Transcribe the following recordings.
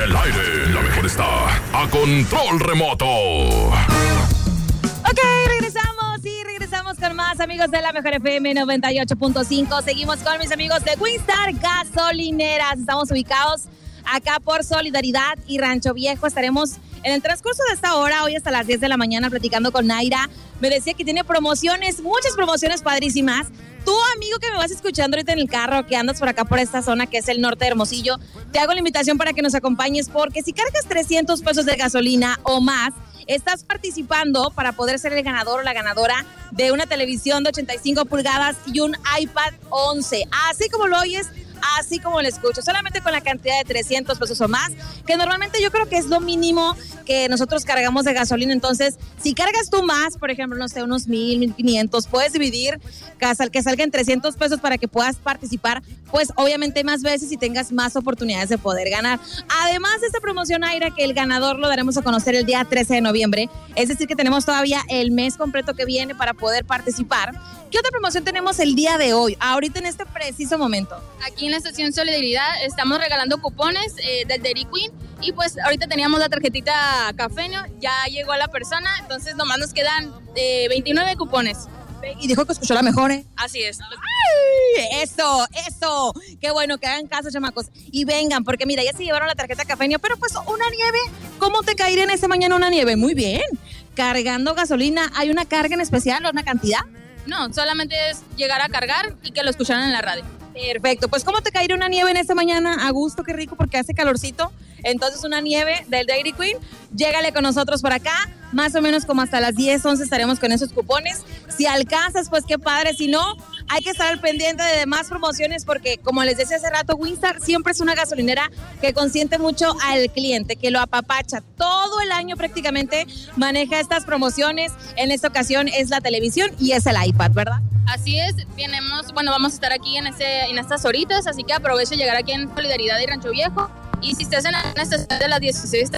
el aire, la mejor está a control remoto. Ok, regresamos con más amigos de la Mejor FM 98.5. Seguimos con mis amigos de Winstar Gasolineras. Estamos ubicados acá por Solidaridad y Rancho Viejo. Estaremos en el transcurso de esta hora, hoy hasta las 10 de la mañana, platicando con Naira. Me decía que tiene promociones, muchas promociones padrísimas. Tú, amigo que me vas escuchando ahorita en el carro, que andas por acá por esta zona que es el norte de Hermosillo, te hago la invitación para que nos acompañes, porque si cargas 300 pesos de gasolina o más, estás participando para poder ser el ganador o la ganadora de una televisión de 85 pulgadas y un iPad 11. Así como lo oyes, así como lo escucho, solamente con la cantidad de 300 pesos o más, que normalmente yo creo que es lo mínimo que nosotros cargamos de gasolina. Entonces, si cargas tú más, por ejemplo, no sé, unos 1,000, 1,500, puedes dividir que salgan 300 pesos para que puedas participar, pues obviamente más veces y tengas más oportunidades de poder ganar. Además de esta promoción, Aira, que el ganador lo daremos a conocer el día 13 de noviembre, es decir, que tenemos todavía el mes completo que viene para poder participar. ¿Qué otra promoción tenemos el día de hoy, ahorita en este preciso momento? Aquí en la estación Solidaridad estamos regalando cupones del Dairy Queen y pues ahorita teníamos la tarjetita cafeño, ya llegó a la persona, entonces nomás nos quedan 29 cupones. Y dijo que escuchó la mejor, ¿eh? Así es. ¡Ay! Eso. Qué bueno, que hagan caso, chamacos. Y vengan, porque mira, ya se llevaron la tarjeta cafeño, pero pues una nieve, ¿cómo te caería en esta mañana una nieve? Muy bien. Cargando gasolina, ¿hay una carga en especial o una cantidad? No, solamente es llegar a cargar y que lo escucharan en la radio. Perfecto, pues ¿cómo te caería una nieve en esta mañana? A gusto, qué rico, porque hace calorcito. Entonces una nieve del Dairy Queen, llégale con nosotros por acá, más o menos como hasta las 10, 11 estaremos con esos cupones. Si alcanzas, pues qué padre, si no, hay que estar al pendiente de demás promociones, porque como les decía hace rato, Winstar siempre es una gasolinera que consiente mucho al cliente, que lo apapacha. Todo el año prácticamente maneja estas promociones. En esta ocasión es la televisión y es el iPad, ¿verdad? Así es, vamos a estar aquí en estas horitas, así que aprovecho de llegar aquí en Solidaridad y Rancho Viejo. Y si estás en la estación de las 16,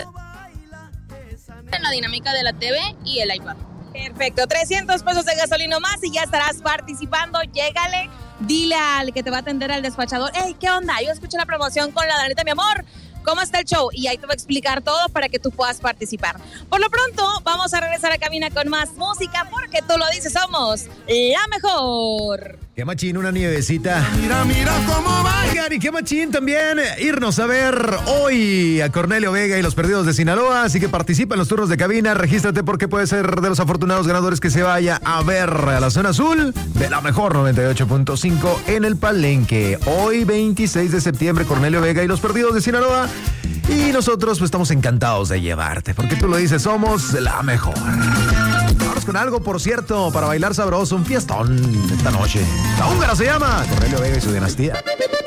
en la dinámica de la TV y el iPad. Perfecto, 300 pesos de gasolina más y ya estarás participando. Llégale, dile al que te va a atender, al despachador, hey, ¿qué onda? Yo escuché la promoción con la Danita, mi amor. ¿Cómo está el show? Y ahí te va a explicar todo para que tú puedas participar. Por lo pronto, vamos a regresar a cabina con más música, porque tú lo dices, somos la mejor. Qué machín, una nievecita. Mira cómo va. Y qué machín también irnos a ver hoy a Cornelio Vega y los Perdidos de Sinaloa. Así que participa en los turnos de cabina. Regístrate porque puedes ser de los afortunados ganadores que se vaya a ver a la zona azul de la mejor 98.5 en el Palenque. Hoy, 26 de septiembre, Cornelio Vega y los Perdidos de Sinaloa. Y nosotros pues estamos encantados de llevarte, porque tú lo dices, somos la mejor. Vamos con algo, por cierto, para bailar sabroso, un fiestón esta noche. La húngara se llama Cornelio Vega y su dinastía.